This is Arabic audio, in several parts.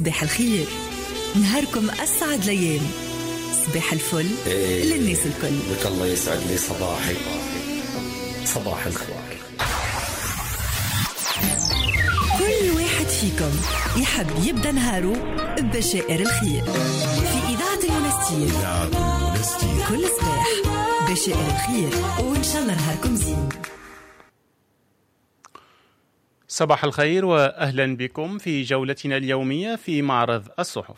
صباح الخير، نهاركم أسعد الأيام. صباح الفل للناس الكل. لك الله يسعد لي صباحي. صباح الخير. كل واحد فيكم يحب يبدأ نهاره ببشائر الخير. في إذاعة المنستير كل صباح بشائر الخير، وإن شاء الله نهاركم زين. صباح الخير وأهلا بكم في جولتنا اليومية في معرض الصحف.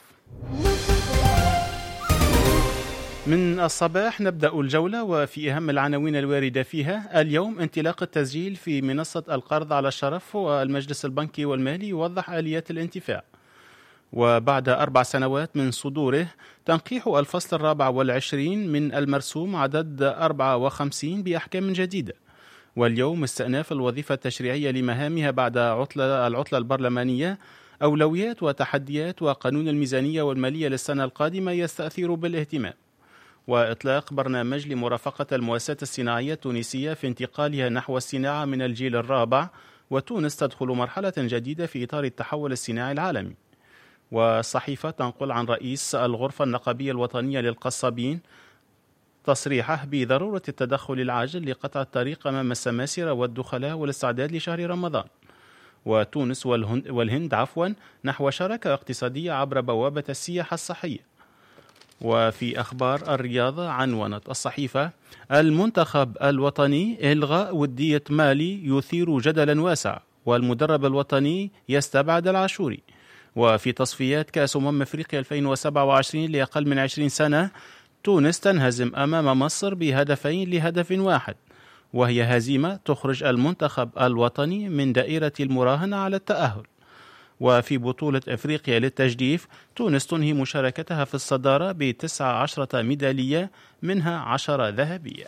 من الصباح نبدأ الجولة وفي أهم العناوين الواردة فيها. اليوم انطلاق التسجيل في منصة القرض على الشرف، والمجلس البنكي والمالي يوضح آليات الانتفاع. وبعد 4 سنوات من صدوره تنقيح الفصل 24 من المرسوم عدد 54 بأحكام جديدة. واليوم استئناف الوظيفة التشريعية لمهامها بعد العطلة البرلمانية. أولويات وتحديات وقانون الميزانية والمالية للسنة القادمة يستأثر بالاهتمام. وإطلاق برنامج لمرافقة المؤسسات الصناعية التونسية في انتقالها نحو الصناعة من الجيل الرابع. وتونس تدخل مرحلة جديدة في إطار التحول الصناعي العالمي. والصحيفة تنقل عن رئيس الغرفة النقابية الوطنية للقصابين تصريحه بضرورة التدخل العاجل لقطع الطريق أمام السماسرة والدخلاء والاستعداد لشهر رمضان. وتونس والهند نحو شراكة اقتصادية عبر بوابة السياحة الصحية. وفي أخبار الرياضة عنونت الصحيفة: المنتخب الوطني إلغاء ودية مالي يثير جدلا واسع، والمدرب الوطني يستبعد العاشوري. وفي تصفيات كأس أفريقيا 2027 لأقل من 20 سنة، تونس تنهزم أمام مصر بهدفين لهدف واحد، وهي هزيمة تخرج المنتخب الوطني من دائرة المراهنة على التأهل. وفي بطولة أفريقيا للتجديف، تونس تنهي مشاركتها في الصدارة ب19 ميدالية، منها 10 ذهبية.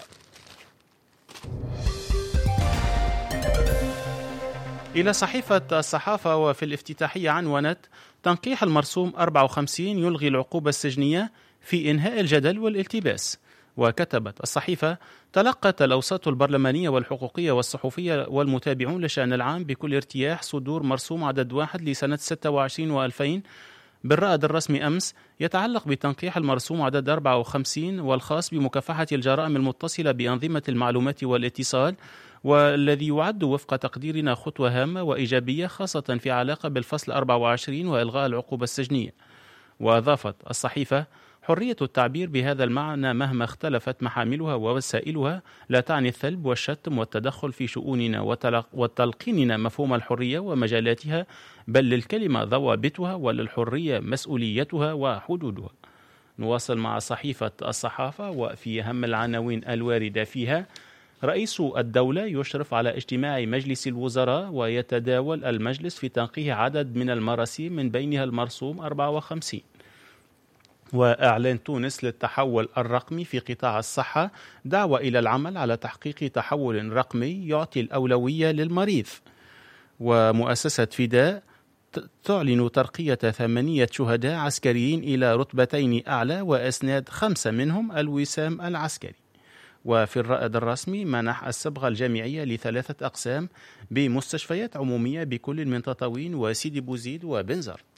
إلى صحيفة الصحافة، وفي الافتتاحية عنونت: تنقيح المرسوم 54 يلغي العقوبة السجنية في إنهاء الجدل والالتباس. وكتبت الصحيفة: تلقت الأوساط البرلمانية والحقوقية والصحفية والمتابعون للشأن العام بكل ارتياح صدور مرسوم عدد 1 لسنة 26 و2000 بالرائد الرسمي أمس، يتعلق بتنقيح المرسوم عدد 54 والخاص بمكافحة الجرائم المتصلة بأنظمة المعلومات والاتصال، والذي يعد وفق تقديرنا خطوة هامة وإيجابية، خاصة في علاقة بالفصل 24 وإلغاء العقوبة السجنية. وأضافت الصحيفة: حرية التعبير بهذا المعنى مهما اختلفت محاملها ووسائلها لا تعني الثلب والشتم والتدخل في شؤوننا وتلقيننا مفهوم الحرية ومجالاتها، بل للكلمة ضوابطها وللحرية مسؤوليتها وحدودها. نواصل مع صحيفة الصحافة، وفي أهم العناوين الواردة فيها: رئيس الدولة يشرف على اجتماع مجلس الوزراء، ويتداول المجلس في تنقيح عدد من المراسيم من بينها المرسوم 54. وإعلان تونس للتحول الرقمي في قطاع الصحة، دعوة إلى العمل على تحقيق تحول رقمي يعطي الأولوية للمريض. ومؤسسة فداء تعلن ترقية 8 شهداء عسكريين إلى رتبتين أعلى، وإسناد 5 منهم الوسام العسكري. وفي الرائد الرسمي منح الصبغة الجامعية ل3 أقسام بمستشفيات عمومية بكل من تطاوين وسيدي بوزيد وبنزرت.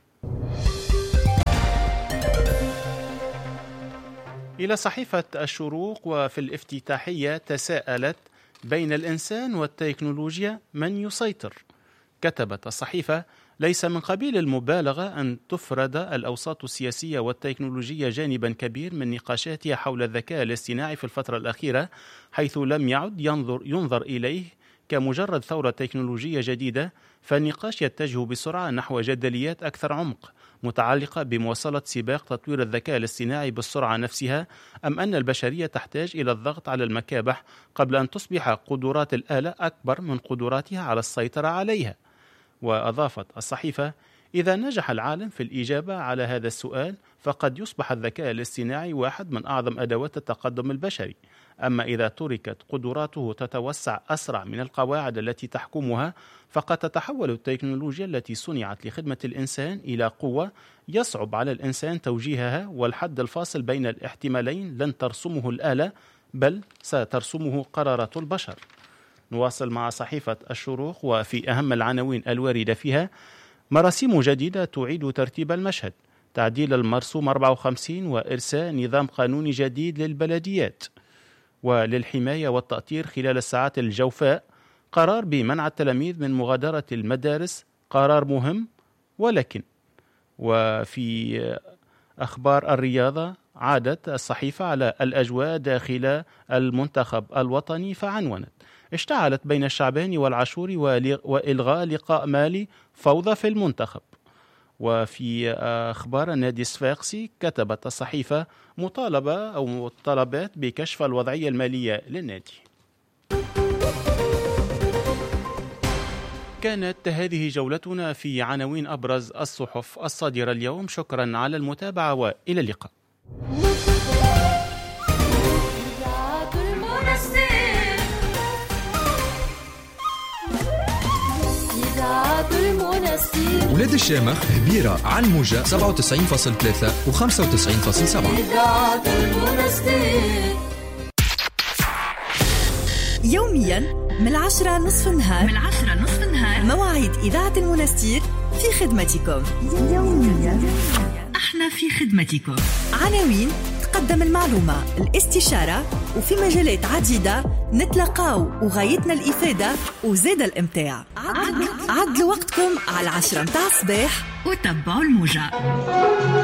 إلى صحيفة الشروق، وفي الافتتاحية تساءلت: بين الإنسان والتكنولوجيا من يسيطر؟ كتبت الصحيفة: ليس من قبيل المبالغة أن تفرد الأوساط السياسية والتكنولوجية جانبا كبير من نقاشاتها حول الذكاء الاصطناعي في الفترة الأخيرة، حيث لم يعد ينظر إليه كمجرد ثورة تكنولوجية جديدة، فالنقاش يتجه بسرعة نحو جدليات أكثر عمق متعلقة بمواصلة سباق تطوير الذكاء الاصطناعي بالسرعة نفسها، أم أن البشرية تحتاج إلى الضغط على المكابح قبل أن تصبح قدرات الآلة أكبر من قدراتها على السيطرة عليها. وأضافت الصحيفة: إذا نجح العالم في الإجابة على هذا السؤال، فقد يصبح الذكاء الاصطناعي واحد من أعظم أدوات التقدم البشري. أما إذا تركت قدراته تتوسع أسرع من القواعد التي تحكمها، فقد تتحول التكنولوجيا التي صنعت لخدمة الإنسان إلى قوة يصعب على الإنسان توجيهها، والحد الفاصل بين الاحتمالين لن ترسمه الآلة، بل سترسمه قرارات البشر. نواصل مع صحيفة الشروق، وفي أهم العناوين الواردة فيها: مراسيم جديدة تعيد ترتيب المشهد، تعديل المرسوم 54 وإرساء نظام قانوني جديد للبلديات. وللحماية والتأطير خلال الساعات الجوفاء قرار بمنع التلاميذ من مغادرة المدارس، قرار مهم. ولكن وفي أخبار الرياضة عادت الصحيفة على الأجواء داخل المنتخب الوطني فعنونت: اشتعلت بين الشعباني والعاشوري وإلغاء لقاء مالي، فوضى في المنتخب. وفي أخبار النادي الصفاقسي كتبت الصحيفة طلبات بكشف الوضعية المالية للنادي. كانت هذه جولتنا في عناوين أبرز الصحف الصادرة اليوم. شكرا على المتابعة وإلى اللقاء. ولاد الشامخ هبيرة عن موجة 97.3 و 95.7. يوميا من 10 نصف النهار مواعيد إذاعة المنستير في خدمتكم. يوميا احنا في خدمتكم. عناوين تقدم المعلومة، الاستشارة، وفي مجالات عديدة نتلقاو وغايتنا الإفادة وزاد الإمتاع. عدلوا وقتكم على 10 متاع الصباح وتبعوا الموجة.